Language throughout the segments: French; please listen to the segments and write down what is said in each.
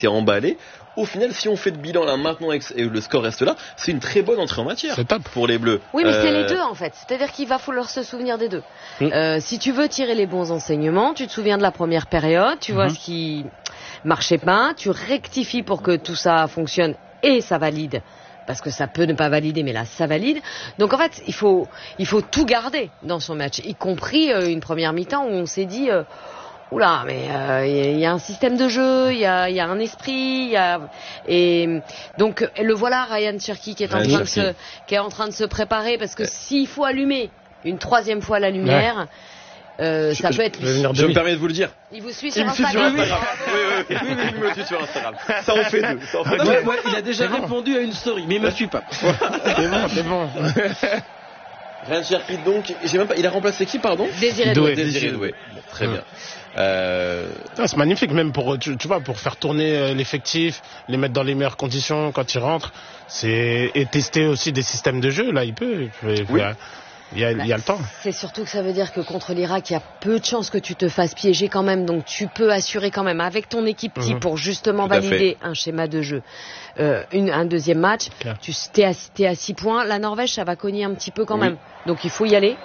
emballé. Au final, si on fait le bilan là maintenant et le score reste là, c'est une très bonne entrée en matière pour les Bleus. Oui, mais c'est les deux en fait. C'est-à-dire qu'il va falloir se souvenir des deux. Si tu veux tirer les bons enseignements, tu te souviens de la première période, tu vois ce qui marchait pas, tu rectifies pour que tout ça fonctionne et ça valide. Parce que ça peut ne pas valider, mais là, ça valide. Donc en fait, il faut tout garder dans son match, y compris une première mi-temps où on s'est dit... Oula, mais il y a un système de jeu, il y a un esprit, et donc le voilà Ryan Cherki qui est en train de se préparer parce que s'il faut allumer une troisième fois la lumière, ça peut être. Je me permets de vous le dire. Il vous suit sur Instagram. Oui, il me suit sur Instagram. Ça en fait deux. Il a déjà répondu à une story, mais il me suit pas. C'est bon. Ryan Cherki donc, il a remplacé qui pardon? Désiré Doué. Bon, très bien. C'est magnifique même pour tu vois pour faire tourner l'effectif, les mettre dans les meilleures conditions quand ils rentrent, et tester aussi des systèmes de jeu là, il y a le temps. C'est surtout que ça veut dire que contre l'Irak, il y a peu de chances que tu te fasses piéger quand même, donc tu peux assurer quand même avec ton équipe type pour justement valider un schéma de jeu. Un deuxième match, t'es à 6 points. La Norvège, ça va cogner un petit peu quand même. Donc il faut y aller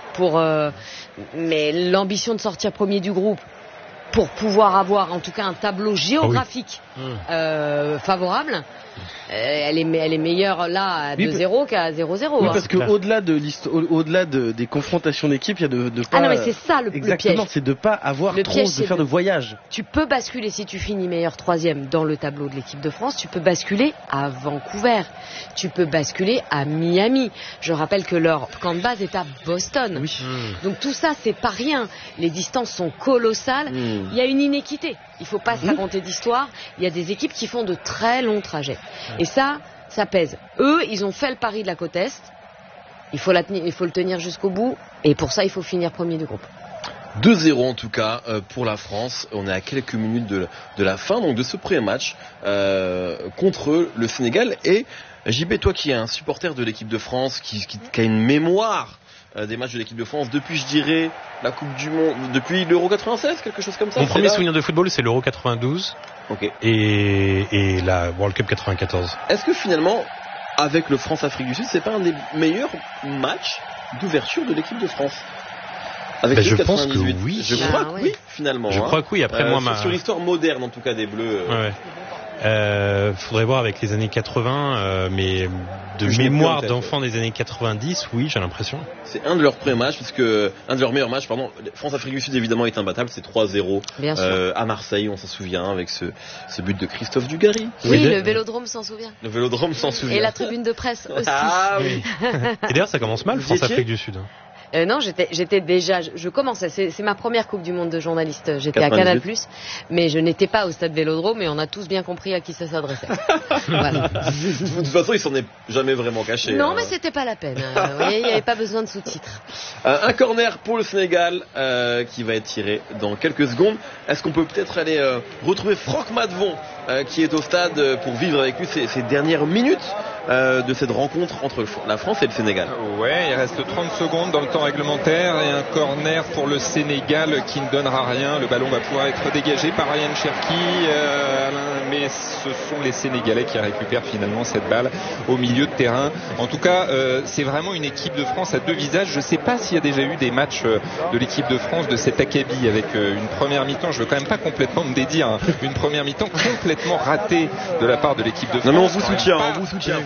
mais l'ambition de sortir premier du groupe pour pouvoir avoir en tout cas un tableau géographique favorable. Elle est meilleure là à 2-0 qu'à 0-0. Oui, parce que au-delà des confrontations d'équipe, il y a de pas. Ah non, mais c'est ça le piège. Exactement, c'est de pas avoir de faire de voyage. Tu peux basculer si tu finis meilleur troisième dans le tableau de l'équipe de France. Tu peux basculer à Vancouver. Tu peux basculer à Miami. Je rappelle que leur camp de base est à Boston. Oui. Donc tout ça, c'est pas rien. Les distances sont colossales. Il y a une inéquité. Il faut pas se raconter d'histoire. Il y a des équipes qui font de très longs trajets. Et ça pèse. Eux, ils ont fait le pari de la côte Est. Il faut le tenir jusqu'au bout. Et pour ça, il faut finir premier du groupe. 2-0 en tout cas pour la France. On est à quelques minutes de la fin donc de ce premier match contre le Sénégal. Et JB, toi qui es un supporter de l'équipe de France, qui a une mémoire des matchs de l'équipe de France depuis, je dirais, la Coupe du Monde, depuis l'Euro 96, quelque chose comme ça. Mon premier souvenir de football, c'est l'Euro 92 et la World Cup 94. Est-ce que finalement, avec le France-Afrique du Sud, c'est pas un des meilleurs matchs d'ouverture de l'équipe de France? Je pense que oui. Je crois que oui, finalement. Je crois que oui. Après moi, sur l'histoire moderne, en tout cas, des Bleus. Faudrait voir avec les années 80, mais de mémoire d'enfants des années 90, oui, j'ai l'impression. C'est un de leurs premiers matchs, un de leurs meilleurs matchs, pardon. France-Afrique du Sud, évidemment, est imbattable. C'est 3-0 à Marseille, on s'en souvient, avec ce but de Christophe Dugarry. Oui, le Vélodrome s'en souvient. Le Vélodrome s'en souvient. Et la tribune de presse aussi. Ah oui. Et d'ailleurs, ça commence mal, France-Afrique du Sud. Non, j'étais déjà, je commençais, c'est ma première Coupe du Monde de journaliste, j'étais à Canal+, mais je n'étais pas au stade Vélodrome et on a tous bien compris à qui ça s'adressait. Voilà. De toute façon, il s'en est jamais vraiment caché. Non, mais c'était pas la peine, vous voyez, il n'y avait pas besoin de sous-titres. Un corner pour le Sénégal qui va être tiré dans quelques secondes. Est-ce qu'on peut peut-être aller retrouver Franck Madvon qui est au stade pour vivre avec lui ces dernières minutes de cette rencontre entre la France et le Sénégal? Ouais, il reste 30 secondes dans le temps réglementaire et un corner pour le Sénégal qui ne donnera rien. Le ballon va pouvoir être dégagé par Ryan Cherki, mais ce sont les Sénégalais qui récupèrent finalement cette balle au milieu de terrain. En tout cas, c'est vraiment une équipe de France à deux visages. Je ne sais pas s'il y a déjà eu des matchs de l'équipe de France de cet acabit avec une première mi-temps. Je ne veux quand même pas complètement me dédire, hein. Une première mi-temps complètement ratée de la part de l'équipe de France. Non mais on vous soutient, on vous soutient.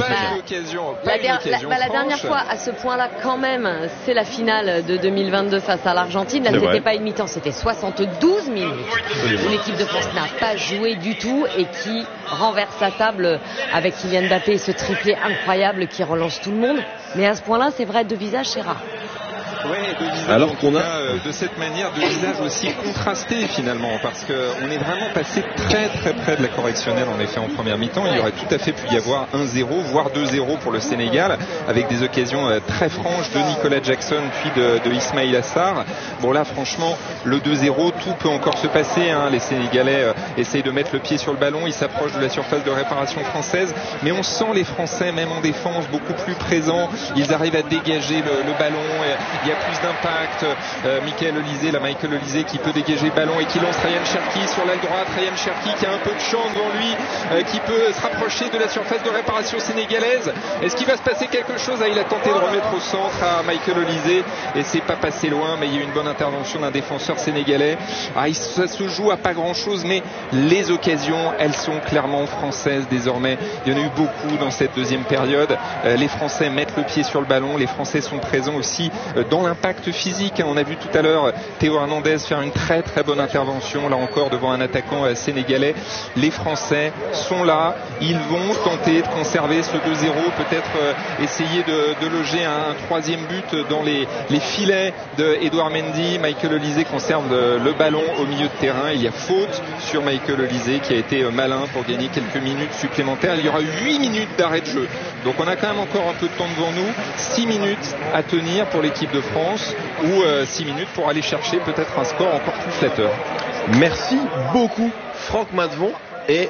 La dernière fois à ce point-là quand même, c'est la finale de 2022 face à l'Argentine. Là, c'était pas une mi-temps, c'était 72 minutes où l'équipe de France n'a pas joué du tout et qui renverse sa table avec Kylian Mbappé et ce triplé incroyable qui relance tout le monde. Mais à ce point-là, c'est vrai, deux visages, c'est rare. Ouais, alors qu'on a de cette manière de visage aussi contrasté finalement, parce qu'on est vraiment passé très très près de la correctionnelle en effet en première mi-temps. Il y aurait tout à fait pu y avoir 1-0 voire 2-0 pour le Sénégal avec des occasions très franches de Nicolas Jackson puis de Ismaïl Assar. Bon là franchement le 2-0 tout peut encore se passer, hein. Les Sénégalais essayent de mettre le pied sur le ballon, ils s'approchent de la surface de réparation française, mais on sent les Français même en défense beaucoup plus présents. Ils arrivent à dégager le ballon, il y a plus d'impact. Michael Olysée qui peut dégager le ballon et qui lance Ryan Cherki sur l'aile droite. Ryan Cherki qui a un peu de champ devant lui, qui peut se rapprocher de la surface de réparation sénégalaise. Est-ce qu'il va se passer quelque chose? Il a tenté de remettre au centre à Michael Olysée et c'est pas passé loin, mais il y a eu une bonne intervention d'un défenseur sénégalais. Ça se joue à pas grand chose, mais les occasions, elles sont clairement françaises désormais. Il y en a eu beaucoup dans cette deuxième période. Les Français mettent le pied sur le ballon, les Français sont présents aussi dans l'impact physique. On a vu tout à l'heure Théo Hernandez faire une très très bonne intervention, là encore devant un attaquant sénégalais. Les Français sont là, ils vont tenter de conserver ce 2-0, peut-être essayer de loger un troisième but dans les filets de Edouard Mendy. Michael Olysée conserve le ballon au milieu de terrain. Il y a faute sur Michael Olysée qui a été malin pour gagner quelques minutes supplémentaires. Il y aura 8 minutes d'arrêt de jeu. Donc on a quand même encore un peu de temps devant nous. 6 minutes à tenir pour l'équipe de France ou 6 minutes pour aller chercher peut-être un score encore plus flatteur. Merci beaucoup Franck Matvon et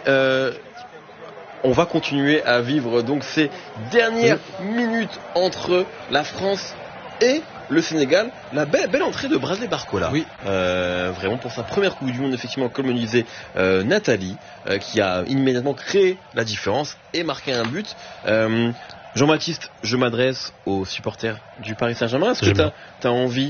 on va continuer à vivre donc ces dernières minutes entre la France et le Sénégal. La belle entrée de Bradley Barcola. Oui. Vraiment pour sa première Coupe du Monde, effectivement, comme le disait Nathalie, qui a immédiatement créé la différence et marqué un but. Jean-Baptiste, je m'adresse aux supporters du Paris Saint-Germain. Est-ce que tu as envie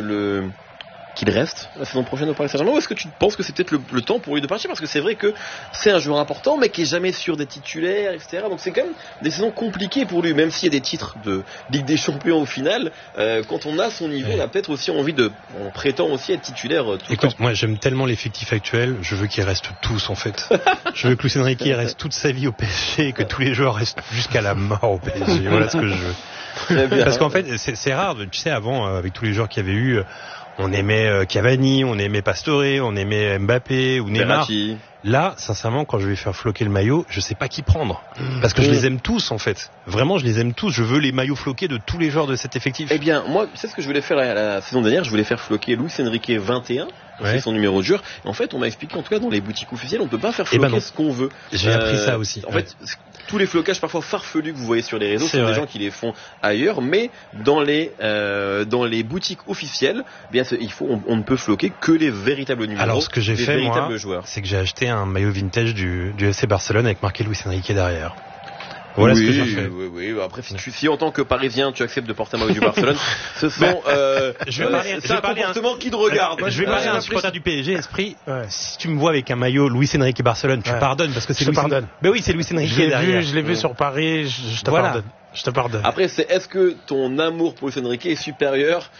qu'il reste la saison prochaine au Paris Saint-Germain, ou est-ce que tu penses que c'est peut-être le temps pour lui de partir, parce que c'est vrai que c'est un joueur important mais qui est jamais sûr des titulaires, etc. Donc c'est quand même des saisons compliquées pour lui, même s'il y a des titres de Ligue des Champions au final. Quand on a son niveau, on a peut-être aussi envie on prétend aussi être titulaire tout le temps. Écoute, moi j'aime tellement l'effectif actuel, je veux qu'ils restent tous en fait. Je veux que Luis Enrique reste toute sa vie au PSG et que tous les joueurs restent jusqu'à la mort au PSG. Voilà ce que je veux. Parce qu'en fait c'est rare, tu sais, avant avec tous les joueurs qu'il y avait eu, on aimait Cavani, on aimait Pastore, on aimait Mbappé ou Neymar. Verratti. Là, sincèrement, quand je vais faire floquer le maillot, je sais pas qui prendre. Parce que je les aime tous, en fait. Vraiment, je les aime tous. Je veux les maillots floqués de tous les joueurs de cet effectif. Eh bien, moi, tu sais ce que je voulais faire la saison dernière? Je voulais faire floquer Luis Enrique 21. C'est son numéro de joueur. Et en fait, on m'a expliqué, en tout cas, dans les boutiques officielles, on peut pas faire floquer ce qu'on veut. J'ai appris ça aussi. En fait, tous les flocages parfois farfelus que vous voyez sur les réseaux, sont des gens qui les font ailleurs, mais dans les boutiques officielles, eh bien, on ne peut floquer que les véritables numéros. Alors, ce que j'ai fait, moi, joueurs. c'est que j'ai acheté un maillot vintage du FC Barcelone avec marqué Luis Enrique derrière. Voilà ce que j'ai fait. Oui. Après, si en tant que Parisien, tu acceptes de porter un maillot du Barcelone, ce sont c'est un comportement qui te regarde. Je vais parler à un supporter du PSG, Esprit. Si tu me vois avec un maillot Luis Enrique Barcelone, tu pardonnes parce que c'est Luis Enrique. Ben oui, c'est Luis Enrique derrière. Je l'ai vu sur Paris, je te pardonne. Je te pardonne. Après, est-ce que ton amour pour Luis Enrique est supérieur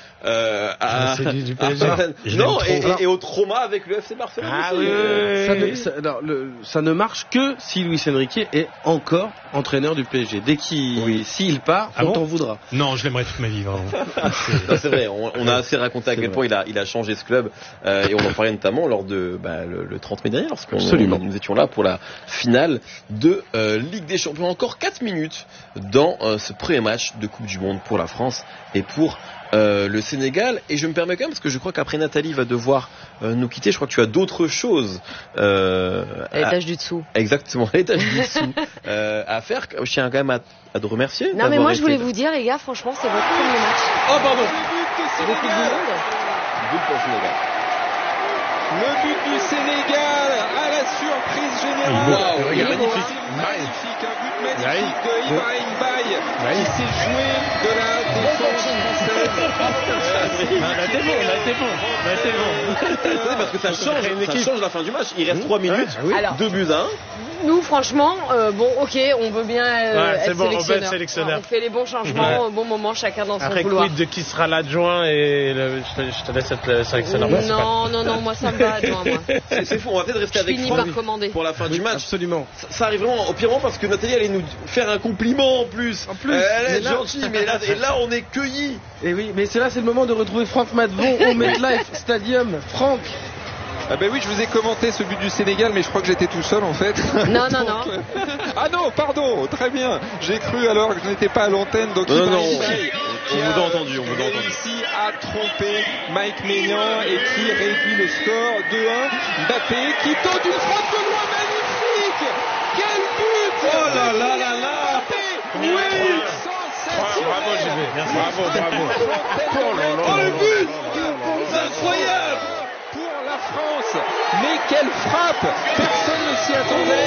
du PSG. Non, et au trauma avec le FC Barcelone? Ah oui. Ça ne marche que si Luis Enrique est encore entraîneur du PSG. S'il part, on t'en voudra. Non, je l'aimerais toute ma vie, vraiment. C'est vrai, on a assez raconté à quel point il a changé ce club, et on en parlait notamment lors de le 30 mai dernier, lorsqu'on nous étions là pour la finale de Ligue des Champions. Encore 4 minutes dans ce premier match de Coupe du Monde pour la France et pour le Sénégal. Et je me permets quand même, parce que je crois qu'après Nathalie va devoir nous quitter, je crois que tu as d'autres choses à l'étage du dessous. Exactement, à l'étage du dessous à faire. Je tiens quand même à te remercier. Non mais moi je voulais vous dire, les gars, franchement c'est votre premier match. Oh pardon. Le but du monde. But pour le Sénégal. Le but du Sénégal à la surprise générale. Magnifique. Un but magnifique de Ibrahim Baye qui s'est joué de la défense française. Là t'es bon. Parce que ça change la fin du match. Il reste 3 minutes, 2 buts à 1. Nous franchement, on veut bien être sélectionneur. On fait les bons changements au bon moment, chacun dans son couloir. Après, quid de qui sera l'adjoint et je te laisse être sélectionneur. Non, moi ça me va, adjoint, moi. C'est fou, on va peut-être rester avec Franck pour la fin du match. Absolument. Ça arrive vraiment au pire moment, parce que Nathalie allait nous faire un compliment en plus. Elle est gentille, mais là on est cueillis. Et oui, mais c'est le moment de retrouver Franck Matvon au MetLife Stadium. Franck. Ah ben oui, je vous ai commenté ce but du Sénégal, mais je crois que j'étais tout seul en fait. Non. Ah non, pardon, très bien. J'ai cru alors que je n'étais pas à l'antenne, donc on vous a entendu. Réussi à tromper Mike Maignan et qui réduit le score 2-1. Mbappé qui tente une frappe de loin magnifique. Quel but! Oh là là. Oui, sensationnel. Bravo, JB. Bravo. Oh, le but! Incroyable! Pour la France. Mais quelle frappe! Personne ne s'y attendait.